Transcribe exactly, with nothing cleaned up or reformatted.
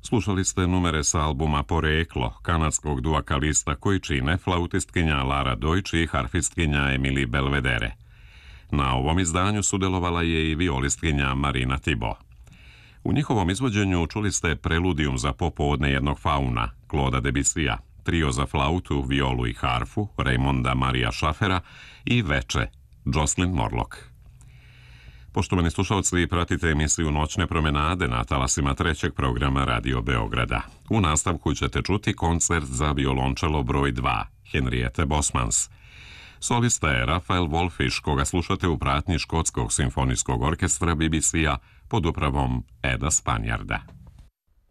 Slušali ste numere sa albuma Poreklo, kanadskog duakalista koji čine flautistkinja Lara Deutsch i harfistkinja Emily Belvedere. Na ovom izdanju sudelovala je i violistkinja Marina Thibault. U njihovom izvođenju čuli ste preludijum za popodne jednog fauna, Claude'a Debussya, trio za flautu, violu i harfu, Raymonda Maria Schaffera i Veče, Jocelyn Morlock. Poštovani slušalci, pratite emisiju Noćne promenade na talasima trećeg programa Radio Beograda. U nastavku ćete čuti koncert za violončelo broj dva, Henriette Bosmans. Solista je Rafael Wolfish, koga slušate u pratnji Škotskog simfonijskog orkestra B B C-a pod upravom Eda Spanjarda.